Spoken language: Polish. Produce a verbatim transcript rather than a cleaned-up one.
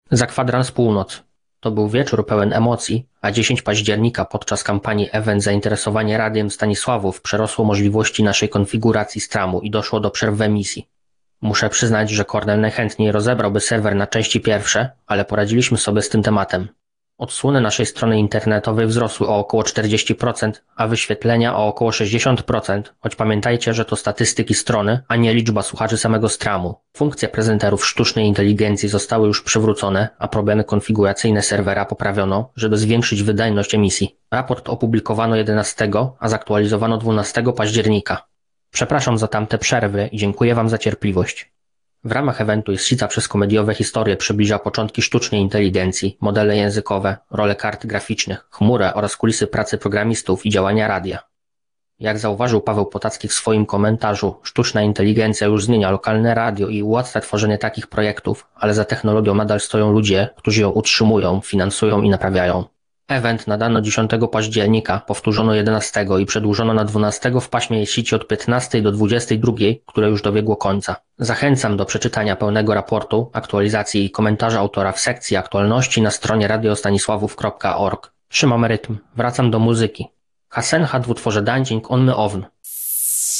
Za kwadrans północ. To był wieczór pełen emocji, a dziesiątego października podczas kampanii Event zainteresowanie Radiem Stanisławów przerosło możliwości naszej konfiguracji stramu i doszło do przerw w emisji. Muszę przyznać, że Kornel najchętniej rozebrałby serwer na części pierwsze, ale poradziliśmy sobie z tym tematem. Odsłony naszej strony internetowej wzrosły o około czterdzieści procent, a wyświetlenia o około sześćdziesiąt procent, choć pamiętajcie, że to statystyki strony, a nie liczba słuchaczy samego stramu. Funkcje prezenterów sztucznej inteligencji zostały już przywrócone, a problemy konfiguracyjne serwera poprawiono, żeby zwiększyć wydajność emisji. Raport opublikowano jedenastego, a zaktualizowano dwunastego października. Przepraszam za tamte przerwy i dziękuję Wam za cierpliwość. W ramach eventu Sica przez komediowe historie przybliża początki sztucznej inteligencji, modele językowe, role kart graficznych, chmurę oraz kulisy pracy programistów i działania radia. Jak zauważył Paweł Potacki w swoim komentarzu, sztuczna inteligencja już zmienia lokalne radio i ułatwia tworzenie takich projektów, ale za technologią nadal stoją ludzie, którzy ją utrzymują, finansują i naprawiają. Event nadano dziesiątego października, powtórzono jedenastego i przedłużono na dwunastego w paśmie sieci od piętnastej do dwudziestej drugiej, które już dobiegło końca. Zachęcam do przeczytania pełnego raportu, aktualizacji i komentarza autora w sekcji aktualności na stronie radiostanisławów kropka org. Trzymam rytm, wracam do muzyki. Hasenha dwutworze Dancing on my own.